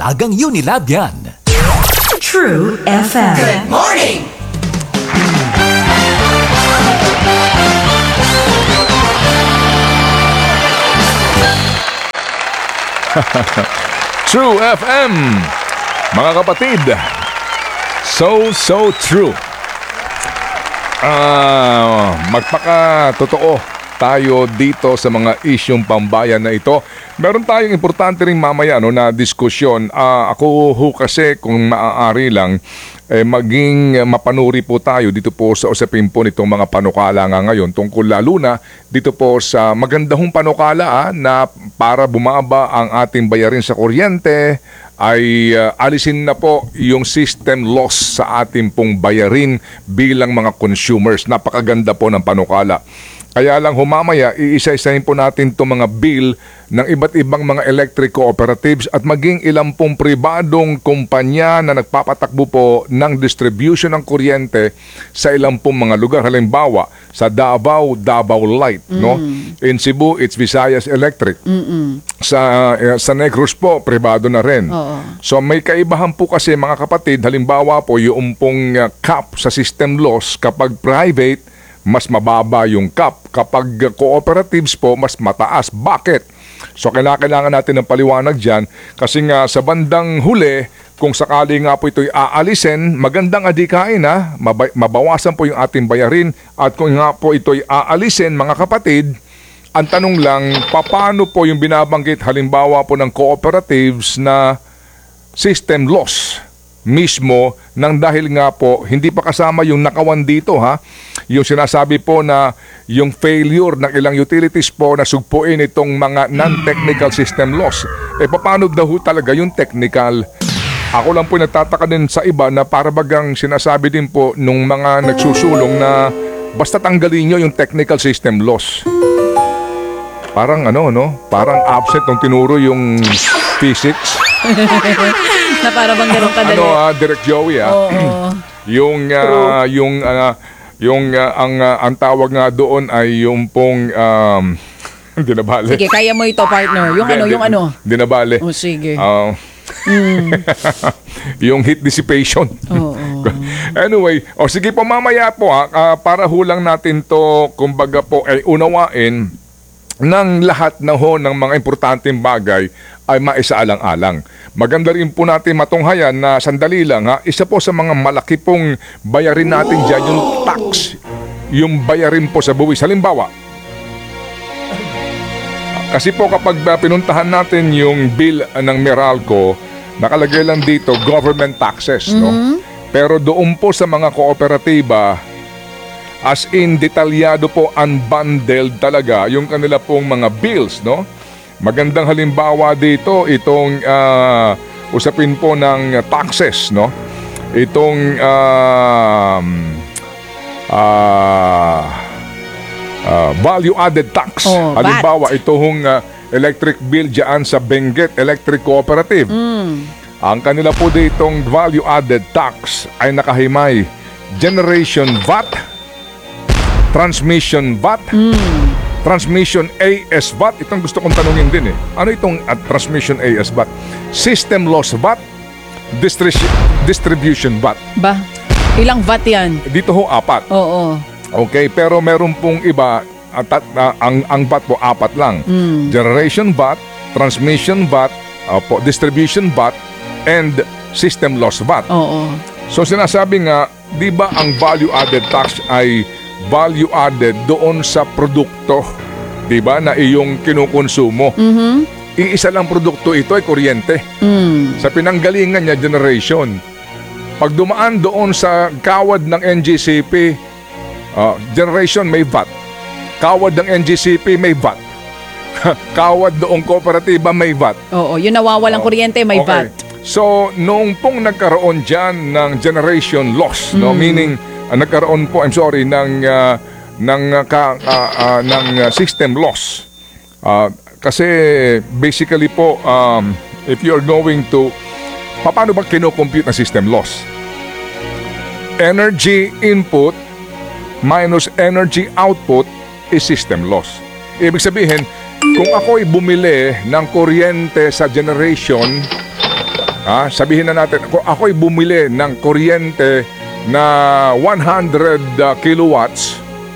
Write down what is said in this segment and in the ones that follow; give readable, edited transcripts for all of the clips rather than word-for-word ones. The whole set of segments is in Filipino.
Dalagang Unilab yan. True FM. Good morning! True FM, mga kapatid. So true. Magpaka-totoo tayo dito sa mga isyong pambayan na ito. Meron tayong importante ring mamaya na diskusyon. Ako kasi kung maaari lang, maging mapanuri po tayo dito po sa usapin po nitong mga panukala nga ngayon tungkol lalo na dito po sa magandang panukala na para bumaba ang ating bayarin sa kuryente ay alisin na po yung system loss sa ating pong bayarin bilang mga consumers. Napakaganda po ng panukala. Kaya lang humamaya, iisa-isahin po natin itong mga bill ng iba't ibang mga electric cooperatives at maging ilang pong pribadong kumpanya na nagpapatakbo po ng distribution ng kuryente sa ilang pong mga lugar. Halimbawa, sa Davao Light. No? In Cebu, it's Visayas Electric. Sa Negros po, pribado na rin. So may kaibahan po kasi mga kapatid, halimbawa po yung pong cap sa system loss kapag private, mas mababa yung cap. Kapag cooperatives po, mas mataas. Bakit? So kailangan natin ng paliwanag dyan kasi nga sa bandang huli, kung sakali nga po ito'y aalisin, magandang adikain na, mabawasan po yung ating bayarin at kung nga po ito'y aalisin mga kapatid, ang tanong lang, paano po yung binabanggit halimbawa po ng cooperatives na system loss mismo nang dahil nga po hindi pa kasama yung nakawan dito yung sinasabi po na yung failure ng ilang utilities po na sugpuin itong mga non-technical system loss. Paano daw talaga yung technical? Ako lang po nagtataka din sa iba na para bagang sinasabi din po nung mga nagsusulong na basta tanggalin nyo yung technical system loss. Parang parang absent nung tinuro yung physics. Na para bang ganun kadali. Direct Joey ang tawag nga doon ay yung pong hindi na bale. Sige, kaya mo ito partner. Yung ano. Hindi na bale. Sige. Yung heat dissipation. Anyway, sige po mamaya po para hulang natin to kumbaga po ay unawain ng lahat ng mga importanteng bagay ay maisaalang-alang. Maganda rin po natin matunghayan na sandali lang isa po sa mga malaki pong bayarin natin dyan yung tax, yung bayarin po sa buwis. Halimbawa, kasi po kapag pinuntahan natin yung bill ng Meralco, nakalagay lang dito government taxes, no? Pero doon po sa mga kooperatiba, as in detalyado po unbundled talaga yung kanila pong mga bills, no? Magandang halimbawa dito itong usapin po ng taxes, no? Itong value added tax. Halimbawa itong electric bill diyan sa Benguet Electric Cooperative. Ang kanila po ditong value added tax ay nakahimay generation VAT, transmission VAT, transmission AS VAT. Itong gusto kong tanungin din Ano itong transmission AS VAT? System loss VAT, distribution VAT. Ba? Ilang VAT yan? Dito 4. Oo. Okay, pero meron pong iba, ang VAT po 4 lang. Generation VAT, transmission VAT, distribution VAT, and system loss VAT. Oo. So sinasabi nga, di ba ang value added tax ay value added doon sa produkto, 'di ba, na iyong kinukonsumo. Iisa lang produkto ito ay kuryente. Sa pinanggalingan niya generation. Pag dumaan doon sa kawad ng NGCP, generation may VAT. Kawad ng NGCP may VAT. Kawad doong kooperatiba may VAT. Oo, yung nawawalang kuryente may VAT. So, noong pong nagkaroon dyan ng generation loss, no, meaning nagkaroon po, ng system loss. Kasi basically po, if you're going to, paano ba kino-compute na system loss? Energy input minus energy output is system loss. Ibig sabihin, kung ako'y bumili ng kuryente sa generation Sabihin na natin, kung ako'y bumili ng kuryente na 100 kilowatts,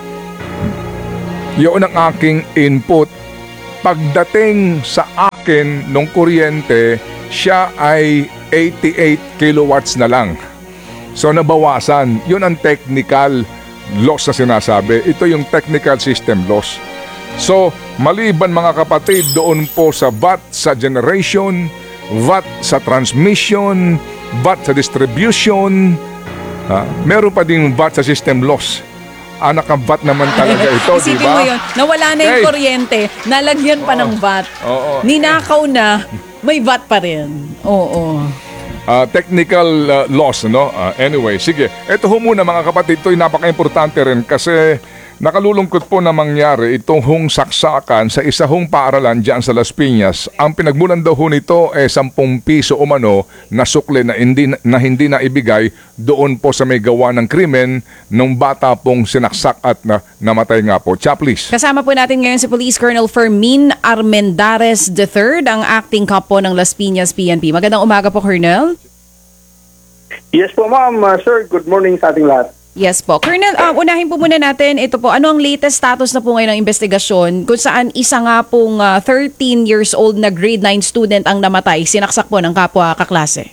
yun ang aking input. Pagdating sa akin nung kuryente, siya ay 88 kilowatts na lang. So nabawasan. Yun ang technical loss na sinasabi. Ito yung technical system loss. So maliban mga kapatid doon po sa VAT sa generation, VAT sa transmission, VAT sa distribution, meron pa ding VAT sa system loss. Anak ang VAT naman talaga ito, di Isipin ba? mo yun, nawala na yung Okay. kuryente, nalagyan pa ng VAT. Oo. Ninakaw na, may VAT pa rin. Oo. Technical loss, no? Anyway, sige. Ito ho muna mga kapatid, ito'y napaka-importante rin kasi nakalulungkot po na mangyari itong hong saksakan sa isa hong paaralan dyan sa Las Piñas. Ang pinagmulan daw ho nito 10 piso umano na sukle na hindi na ibigay doon po sa may gawa ng krimen nung bata pong sinaksak at namatay nga po. Chaplis. Kasama po natin ngayon si Police Colonel Fermin Armendares III, ang acting cop po ng Las Piñas PNP. Magandang umaga po, Colonel. Yes po, ma'am. Sir, good morning sa ating lahat. Yes po. Colonel, unahin po muna natin ito po. Ano ang latest status na po ngayon ng investigasyon kung saan isa nga pong 13 years old na grade 9 student ang namatay, sinaksak po ng kapwa kaklase?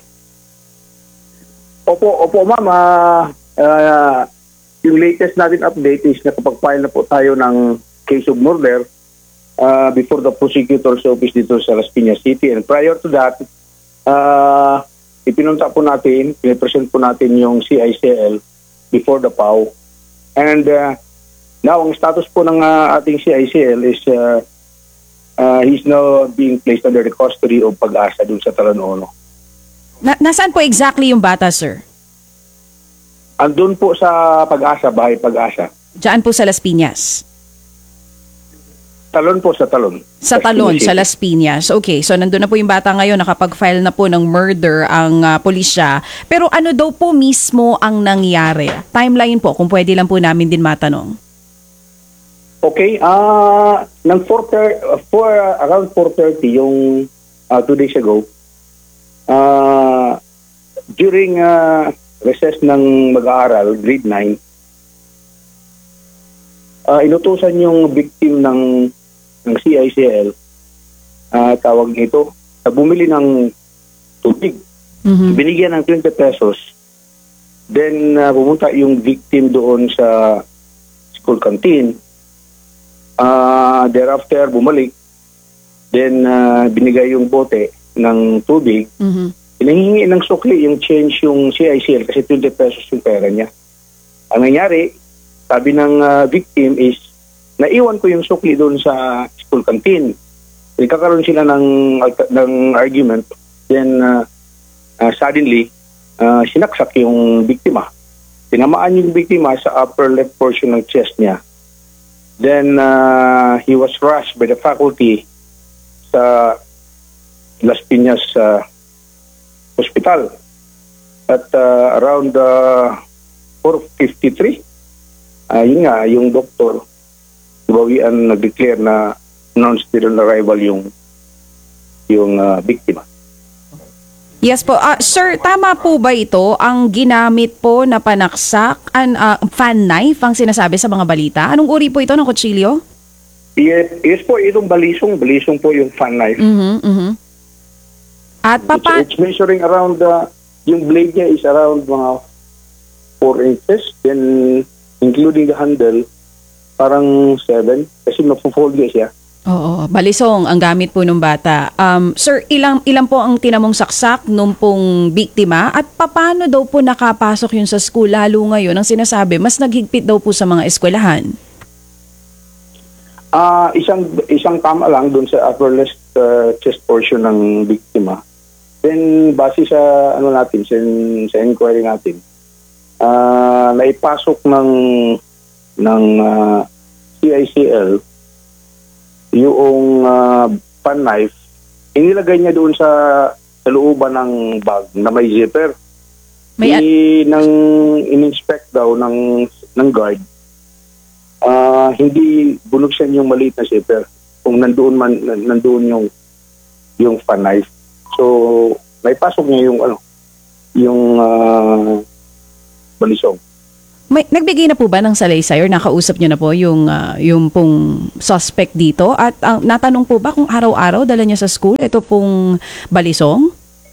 Opo, ma'am. Yung latest natin update is nakapag-file na po tayo ng case of murder before the prosecutor's office dito sa Las Piñas City. And prior to that, ipinunta po natin, pinipresent po natin yung CICL before the PAW. And now, ang status po ng ating CICL is he's now being placed under the custody of Pag-asa dun sa Talanono. Nasaan po exactly yung bata, sir? Andun po sa Pag-asa, bahay Pag-asa. Diyan po sa Las Piñas? Talon po sa Talon. Sa Talon, sa Las Piñas. Okay, so nandun na po yung bata ngayon, nakapag-file na po ng murder ang pulisya. Pero ano daw po mismo ang nangyari? Timeline po, kung pwede lang po namin din matanong. Okay, around 4:30 yung 2 days ago, during recess ng mag-aaral, grade 9, inutusan yung victim ng CICL, tawag nito, na bumili ng tubig. Binigyan ng 20 pesos. Then, pumunta yung victim doon sa school canteen. Thereafter, bumalik. Then, binigay yung bote ng tubig. Hinihingi ng sukli yung change yung CICL kasi 20 pesos yung pera niya. Ang nangyari, sabi ng victim is, naiwan ko yung sukli doon sa school canteen. Nagkakaroon sila ng argument. Then, suddenly, sinaksak yung biktima. Tinamaan yung biktima sa upper left portion ng chest niya. Then, he was rushed by the faculty sa Las Piñas Hospital. At around 4:53, yun nga, yung doktor, bawian nag-declare na announced dead on arrival yung biktima. Yes po. Sir, tama po ba ito ang ginamit po na panaksak, fan knife ang sinasabi sa mga balita? Anong uri po ito ng kutsilyo? Yes po, itong balisong po yung fan knife. At It's measuring around, yung blade niya is around mga 4 inches, then including the handle, parang 7, kasi mapufold niya siya. Oo, balisong ang gamit po ng bata. Sir, ilang po ang tinamong saksak nung pong biktima at paano daw po nakapasok yun sa school lalo ngayon ang sinasabi mas naghigpit daw po sa mga eskwelahan? Isang tama lang dun sa upper left chest portion ng biktima. Then base sa sa inquiry natin, naipasok ng CICL yung pan knife, inilagay niya doon sa looban ng bag na may zipper. In-inspect daw ng guard, hindi bunuksan yung maliit na zipper kung nandoon yung pan knife. So naipasok niya yung balisong. Nagbigay na po ba ng salaysay or nakausap niyo na po yung pong suspect dito? At natanong po ba kung araw-araw dala niya sa school ito pong balisong?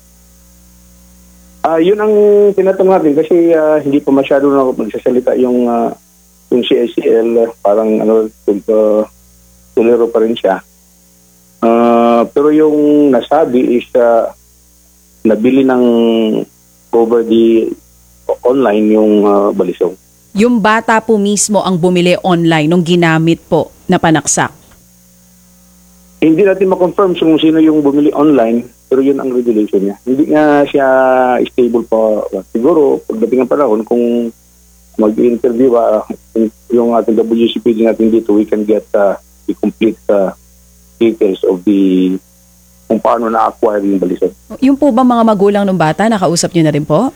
Yun ang tinatanong natin kasi hindi pa masyado na magsasalita yung CICL, parang tulero pa rin siya. Pero yung nasabi is nabili ng over the online yung balisong. Yung bata po mismo ang bumili online nung ginamit po na panaksak? Hindi natin ma-confirm kung sino yung bumili online, pero yun ang regulation niya. Hindi nga siya stable pa. Siguro, pagdating ang panahon, kung mag-interview yung ating WCPD natin dito, we can get the complete details of kung paano na-acquire yung balisong. Yung po ba mga magulang ng bata, nakausap niyo na rin po?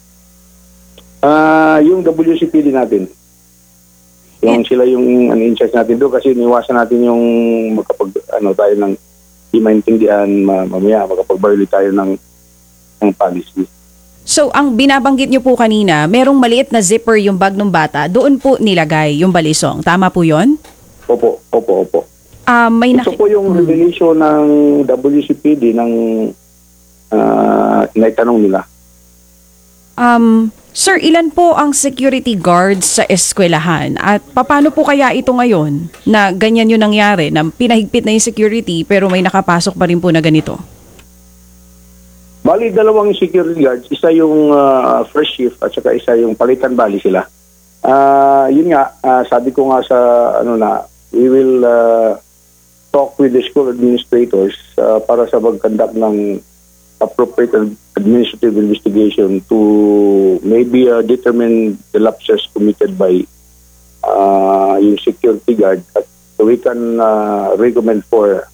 Yung WCPD natin. Sila yung in-charge natin doon kasi niwasan natin yung tayo ng di maintindihan mamaya makapag-violate tayo ng policy. So, ang binabanggit niyo po kanina, merong maliit na zipper yung bag ng bata, doon po nilagay yung balisong. Tama po yun? Opo. Ito po yung revelation ng WCPD ng naitanong nila. Sir, ilan po ang security guards sa eskwelahan? At paano po kaya ito ngayon na ganyan yung nangyari, na pinahigpit na yung security pero may nakapasok pa rin po na ganito? Bali, dalawang security guards. Isa yung first shift at saka isa yung palitan, bali sila. Yun nga, sabi ko nga sa we will talk with the school administrators para sa mag-conduct ng appropriate administrative investigation to maybe determine the lapses committed by yung security guard at so we can recommend for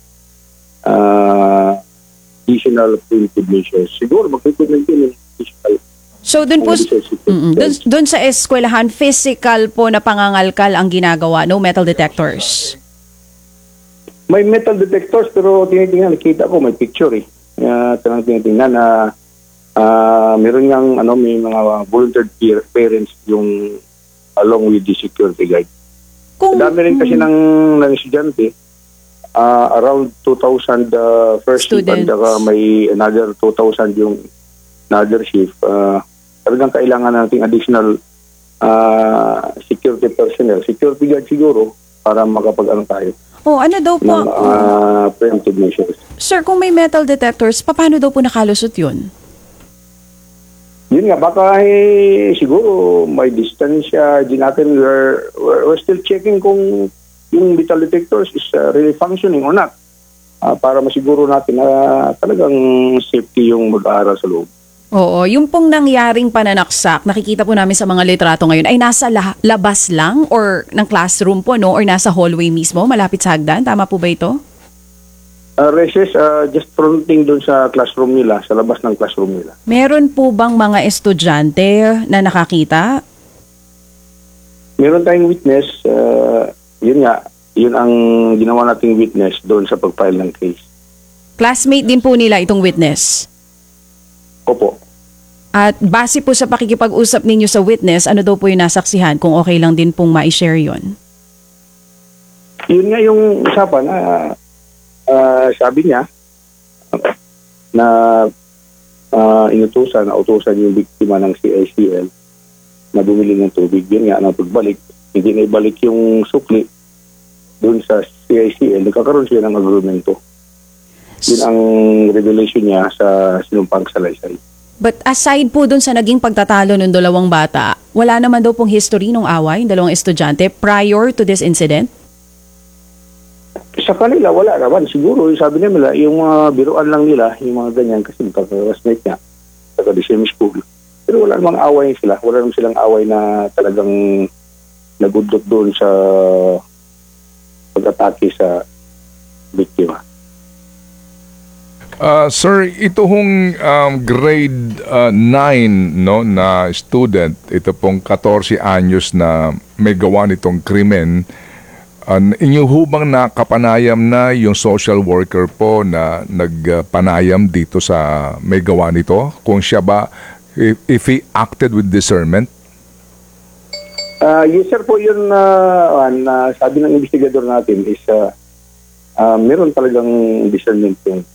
additional preventive measures. Siguro mag-recommend din additional. So doon po doon sa eskwelahan, physical po na pangangalkal ang ginagawa, no metal detectors? May metal detectors pero tinitingnan, nakita ko may picture eh. Tinitingnan na meron ngang may mga volunteered parents yung along with the security guard. Dami rin kasi ng estudyante, around 2,000 first shift and may another 2,000 yung another shift. Talagang kailangan nating additional security personnel, security guard siguro para makapag tayo. Ano daw po? Preemptive measures. Sir, kung may metal detectors, paano daw po nakalusot yun? Yun nga, baka siguro may distansya. Di natin, we're still checking kung yung metal detectors is really functioning or not. Para masiguro natin na talagang safety yung mag-aaral sa loob. Oo, yung pong nangyaring pananaksak, nakikita po namin sa mga litrato ngayon, ay nasa labas lang or ng classroom po, no? Or nasa hallway mismo, malapit sa hagdan. Tama po ba ito? Recess, just fronting doon sa classroom nila, sa labas ng classroom nila. Meron po bang mga estudyante na nakakita? Meron tayong witness. Yun nga, yun ang ginawa nating witness doon sa pag-file ng case. Classmate din po nila itong witness? Opo. At base po sa pakikipag-usap ninyo sa witness, ano daw po yung nasaksihan kung okay lang din pong ma-share yun? Yun nga yung usapan. Sabi niya na nautusan yung biktima ng CICL na bumili ng tubig. Yun nga, na pagbalik, hindi na ibalik yung sukli doon sa CICL. Nagkakaroon siya ng agrumento. Yun ang revelation niya sa sinumpang salaysay. But aside po dun sa naging pagtatalo ng dalawang bata, wala naman daw pong history ng away, dalawang estudyante, prior to this incident? Sa kanila, wala naman. Siguro, sabi nila, yung mga biruan lang nila, yung mga ganyan, kasi magkakasmate niya, taga the same school. Pero wala namang away sila. Wala naman silang away na talagang nagudot doon sa pag-atake sa biktima. Sir, ito hong grade 9 na student, ito pong 14 anyos na may gawa nitong krimen, Inyo hubang nakapanayam na yung social worker po na nagpanayam dito sa may gawa nito? Kung siya ba, if he acted with discernment? Yes sir po yun, sabi ng investigador natin is meron talagang discernment yung